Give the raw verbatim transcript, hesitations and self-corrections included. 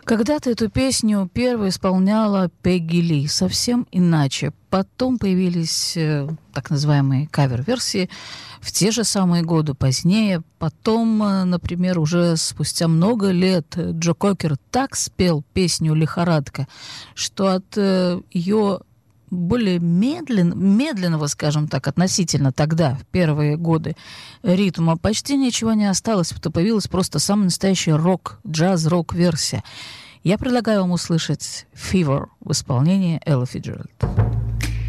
Когда-то эту песню первой исполняла Пегги Ли, совсем иначе. Потом появились э, так называемые кавер-версии в те же самые годы позднее. Потом, э, например, уже спустя много лет Джо Кокер так спел песню «Лихорадка», что от э, ее более медлен, медленного, скажем так, относительно тогда, в первые годы, ритма почти ничего не осталось, потому появилась просто самая настоящая рок, джаз-рок-версия. Я предлагаю вам услышать «Fever» в исполнении Эллы Фицджеральд.